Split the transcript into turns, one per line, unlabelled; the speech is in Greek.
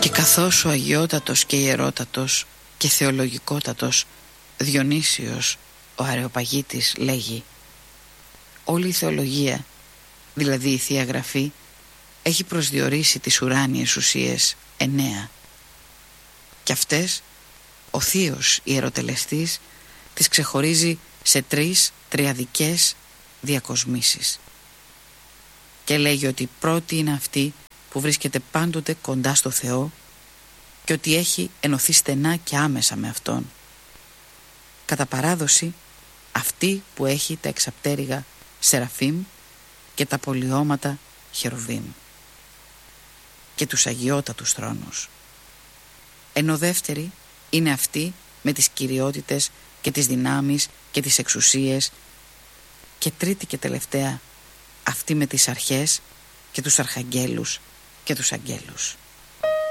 Και καθώς ο αγιότατος και ιερότατος και θεολογικότατος Διονύσιος ο Αρεοπαγίτης λέγει: όλη η θεολογία, δηλαδή η Θεία Γραφή, έχει προσδιορίσει τις ουράνιες ουσίες 9, και αυτές ο θείος ιεροτελεστής τις ξεχωρίζει σε 3 τριαδικές διακοσμήσεις και λέγει ότι η πρώτη είναι αυτή που βρίσκεται πάντοτε κοντά στο Θεό και ότι έχει ενωθεί στενά και άμεσα με Αυτόν. Κατά παράδοση, αυτή που έχει τα εξαπτέρυγα Σεραφείμ και τα πολιώματα Χερουβίμ και τους αγιότατους θρόνους. Ενώ δεύτερη είναι αυτή με τις κυριότητες και τις δυνάμεις και τις εξουσίες, και τρίτη και τελευταία αυτή με τις αρχές και τους αρχαγγέλους και τους αγγέλους.